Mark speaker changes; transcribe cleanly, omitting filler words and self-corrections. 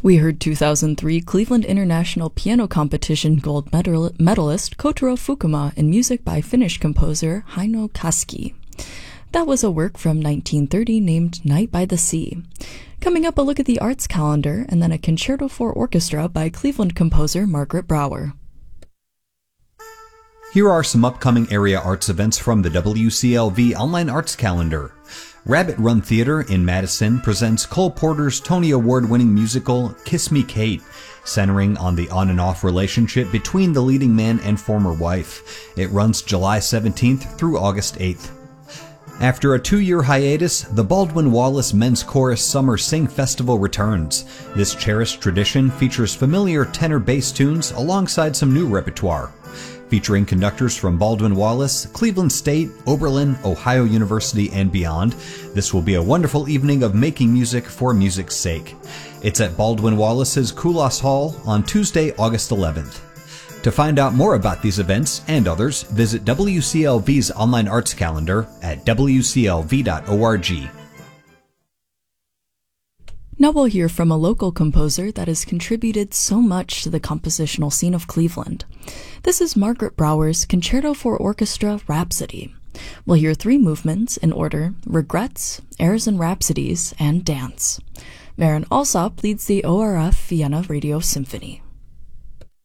Speaker 1: We heard 2003 Cleveland International Piano Competition gold medalist Kotaro Fukuma in music by Finnish composer Heino Kaski. That was a work from 1930 named Night by the Sea. Coming up, a look at the arts calendar, and then a concerto for orchestra by Cleveland composer Margaret Brower.
Speaker 2: Here are some upcoming area arts events from the WCLV Online Arts Calendar. Rabbit Run Theater in Madison presents Cole Porter's Tony Award-winning musical Kiss Me Kate, centering on the on-and-off relationship between the leading man and former wife. It runs July 17th through August 8th. After a 2-year hiatus, the Baldwin Wallace Men's Chorus Summer Sing Festival returns. This cherished tradition features familiar tenor bass tunes alongside some new repertoire. Featuring conductors from Baldwin Wallace, Cleveland State, Oberlin, Ohio University, and beyond, this will be a wonderful evening of making music for music's sake. It's at Baldwin Wallace's Koulos Hall on Tuesday, August 11th. To find out more about these events and others, visit WCLV's online arts calendar at wclv.org.
Speaker 1: Now we'll hear from a local composer that has contributed so much to the compositional scene of Cleveland. This is Margaret Brower's Concerto for Orchestra Rhapsody. We'll hear 3 movements in order: Regrets, Airs and Rhapsodies, and Dance. Maren Alsop leads the ORF Vienna Radio Symphony.